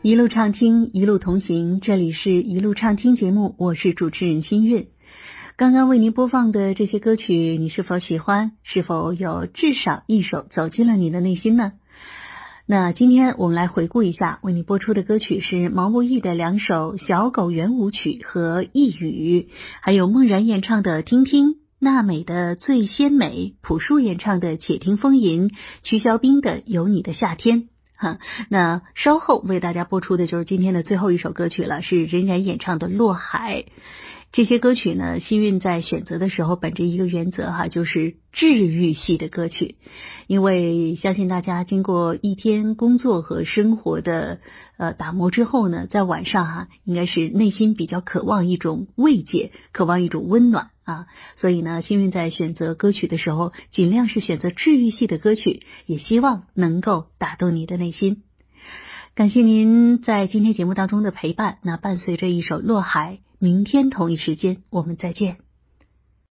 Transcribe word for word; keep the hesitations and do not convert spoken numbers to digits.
一路畅听，一路同行，这里是一路畅听节目，我是主持人心韵。刚刚为您播放的这些歌曲，你是否喜欢？是否有至少一首走进了你的内心呢？那今天我们来回顾一下，为你播出的歌曲是毛不易的两首《小狗圆舞曲》和《一语》，还有孟然演唱的《听听》，娜美的《最鲜美》，朴树演唱的《且听风吟》，曲小冰的《有你的夏天》。哈，那稍后为大家播出的就是今天的最后一首歌曲了，是任然演唱的《落海》。这些歌曲呢，幸运在选择的时候本着一个原则哈，就是治愈系的歌曲。因为相信大家经过一天工作和生活的呃打磨之后呢，在晚上哈，应该是内心比较渴望一种慰藉，渴望一种温暖啊。所以呢，幸运在选择歌曲的时候，尽量是选择治愈系的歌曲，也希望能够打动你的内心。感谢您在今天节目当中的陪伴，那伴随着一首《落海》，明天同一时间我们再见。